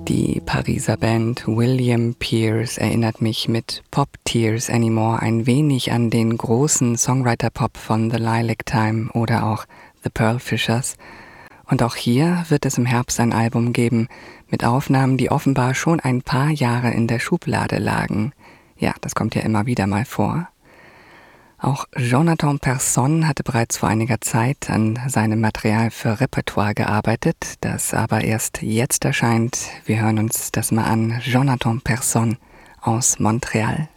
Die Pariser Band William Pierce erinnert mich mit Pop Tears Anymore ein wenig an den großen Songwriter-Pop von The Lilac Time oder auch The Pearl Fishers. Und auch hier wird es im Herbst ein Album geben mit Aufnahmen, die offenbar schon ein paar Jahre in der Schublade lagen. Ja, das kommt ja immer wieder mal vor. Auch Jonathan Persson hatte bereits vor einiger Zeit an seinem Material für Repertoire gearbeitet, das aber erst jetzt erscheint. Wir hören uns das mal an. Jonathan Persson aus Montreal.